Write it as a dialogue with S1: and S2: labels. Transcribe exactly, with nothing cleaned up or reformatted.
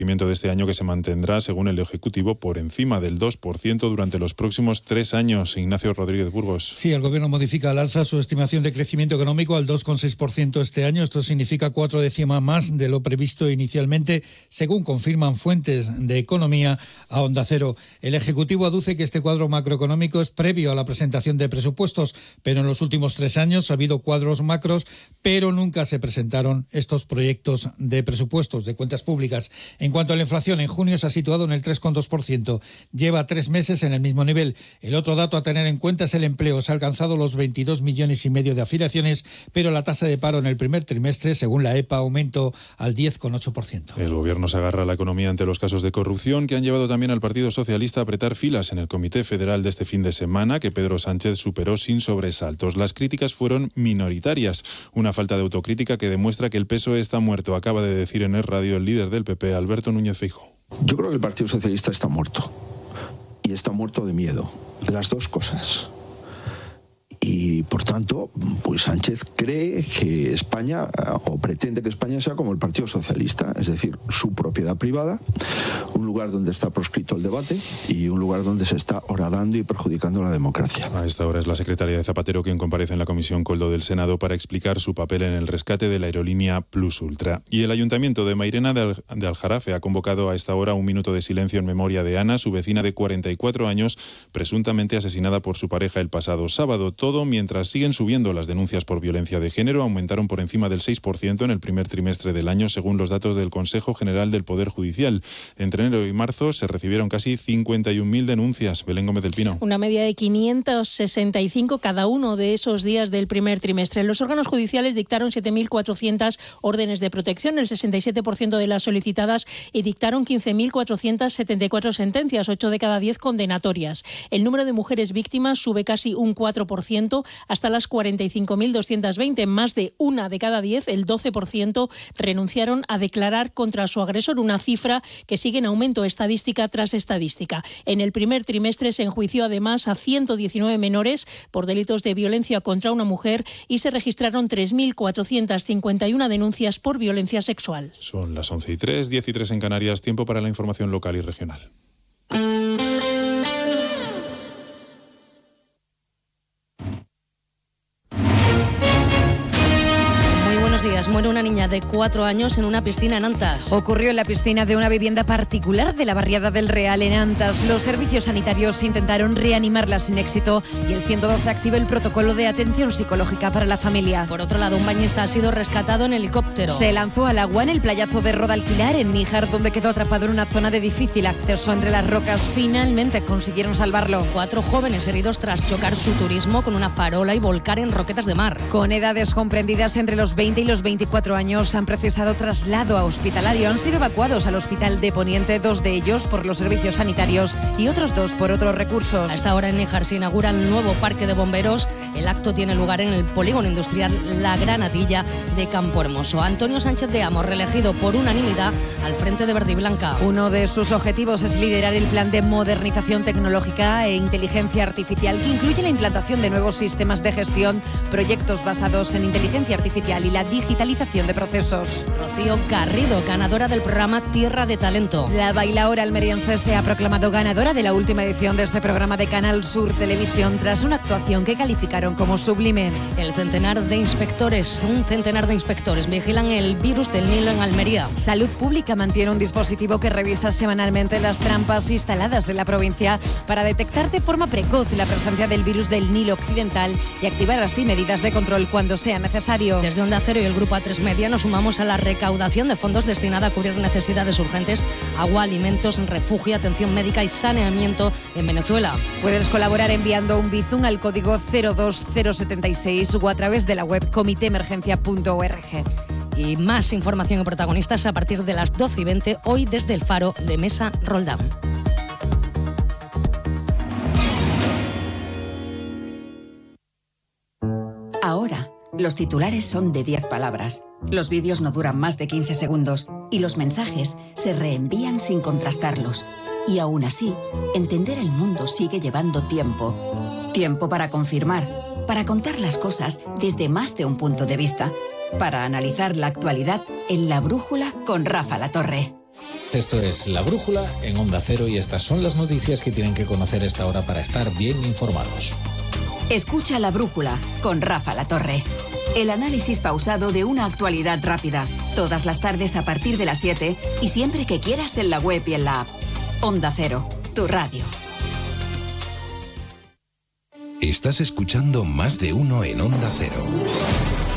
S1: crecimiento de este año que se mantendrá, según el Ejecutivo, por encima del dos por ciento durante los próximos tres años. Ignacio Rodríguez Burgos.
S2: Sí, el Gobierno modifica al alza su estimación de crecimiento económico al dos coma seis por ciento este año. Esto significa cuatro décimas más de lo previsto inicialmente, según confirman fuentes de economía a Onda Cero. El Ejecutivo aduce que este cuadro macroeconómico es previo a la presentación de presupuestos, pero en los últimos tres años ha habido cuadros macros, pero nunca se presentaron estos proyectos de presupuestos, de cuentas públicas. En cuanto a la inflación, en junio se ha situado en el tres coma dos por ciento. Lleva tres meses en el mismo nivel. El otro dato a tener en cuenta es el empleo. Se ha alcanzado los veintidós millones y medio de afiliaciones, pero la tasa de paro en el primer trimestre, según la E P A, aumentó al diez coma ocho por ciento.
S1: El Gobierno se agarra a la economía ante los casos de corrupción que han llevado también al Partido Socialista a apretar filas en el Comité Federal de este fin de semana, que Pedro Sánchez superó sin sobresaltos. Las críticas fueron minoritarias. Una falta de autocrítica que demuestra que el P S O E está muerto, acaba de decir en Es Radio el líder del P P, Alberto Núñez Feijóo.
S3: Yo creo que el Partido Socialista está muerto. Y está muerto de miedo. Las dos cosas. Y, por tanto, pues Sánchez cree que España, o pretende que España sea como el Partido Socialista, es decir, su propiedad privada, un lugar donde está proscrito el debate y un lugar donde se está horadando y perjudicando la democracia.
S1: A esta hora es la secretaria de Zapatero quien comparece en la Comisión Coldo del Senado para explicar su papel en el rescate de la aerolínea Plus Ultra. Y el Ayuntamiento de Mairena de, Al- de Aljarafe ha convocado a esta hora un minuto de silencio en memoria de Ana, su vecina de cuarenta y cuatro años, presuntamente asesinada por su pareja el pasado sábado. Todo mientras siguen subiendo las denuncias por violencia de género, aumentaron por encima del seis por ciento en el primer trimestre del año, según los datos del Consejo General del Poder Judicial. Entre enero y marzo se recibieron casi cincuenta y un mil denuncias. Belén Gómez del Pino.
S4: Una media de quinientos sesenta y cinco cada uno de esos días del primer trimestre. Los órganos judiciales dictaron siete mil cuatrocientas órdenes de protección, el sesenta y siete por ciento de las solicitadas, y dictaron quince mil cuatrocientas setenta y cuatro sentencias, ocho de cada diez condenatorias. El número de mujeres víctimas sube casi un cuatro por ciento hasta las cuarenta y cinco mil doscientas veinte. Más de una de cada diez, el doce por ciento, renunciaron a declarar contra su agresor, una cifra que sigue en aumento estadística tras estadística. En el primer trimestre se enjuició además a ciento diecinueve menores por delitos de violencia contra una mujer y se registraron tres mil cuatrocientas cincuenta y una denuncias por violencia sexual.
S1: Son las once y tres, diez y tres en Canarias, tiempo para la información local y regional.
S5: Buenos días. Muere una niña de cuatro años en una piscina en Antas.
S6: Ocurrió en la piscina de una vivienda particular de la barriada del Real en Antas. Los servicios sanitarios intentaron reanimarla sin éxito y el ciento doce activa el protocolo de atención psicológica para la familia.
S5: Por otro lado, un bañista ha sido rescatado en helicóptero.
S6: Se lanzó al agua en el playazo de Rodalquilar, en Níjar, donde quedó atrapado en una zona de difícil acceso entre las rocas. Finalmente consiguieron salvarlo.
S5: Cuatro jóvenes heridos tras chocar su turismo con una farola y volcar en roquetas de mar.
S6: Con edades comprendidas entre los veinte y los veinticuatro años han precisado traslado a hospitalario. Han sido evacuados al Hospital de Poniente, dos de ellos por los servicios sanitarios y otros dos por otros recursos.
S5: A esta hora en Níjar se inaugura el nuevo parque de bomberos. El acto tiene lugar en el polígono industrial La Granadilla de Campo Hermoso. Antonio Sánchez de Amo, reelegido por unanimidad al frente de Verde y Blanca.
S6: Uno de sus objetivos es liderar el plan de modernización tecnológica e inteligencia artificial, que incluye la implantación de nuevos sistemas de gestión, proyectos basados en inteligencia artificial y la digitalización de procesos.
S5: Rocío Garrido, ganadora del programa Tierra de Talento.
S6: La bailaora almeriense se ha proclamado ganadora de la última edición de este programa de Canal Sur Televisión tras una actuación que calificaron como sublime.
S5: El centenar de inspectores, un centenar de inspectores vigilan el virus del Nilo en Almería.
S6: Salud Pública mantiene un dispositivo que revisa semanalmente las trampas instaladas en la provincia para detectar de forma precoz la presencia del virus del Nilo Occidental y activar así medidas de control cuando sea necesario.
S5: Desde Onda Cero y el Grupo A tres Media nos sumamos a la recaudación de fondos destinada a cubrir necesidades urgentes, agua, alimentos, refugio, atención médica y saneamiento en Venezuela.
S6: Puedes colaborar enviando un bizum al código cero dos cero siete seis o a través de la web comité emergencia punto org.
S5: Y más información y protagonistas a partir de las doce y veinte, hoy desde el Faro de Mesa Roldán.
S7: Ahora, los titulares son de diez palabras, los vídeos no duran más de quince segundos y los mensajes se reenvían sin contrastarlos. Y aún así, entender el mundo sigue llevando tiempo. Tiempo para confirmar, para contar las cosas desde más de un punto de vista, para analizar la actualidad en La Brújula con Rafa La Torre.
S8: Esto es La Brújula en Onda Cero y estas son las noticias que tienen que conocer a esta hora para estar bien informados.
S7: Escucha La Brújula con Rafa La Torre. El análisis pausado de una actualidad rápida. Todas las tardes a partir de las siete y siempre que quieras en la web y en la app. Onda Cero, tu radio.
S9: Estás escuchando Más de Uno en Onda Cero.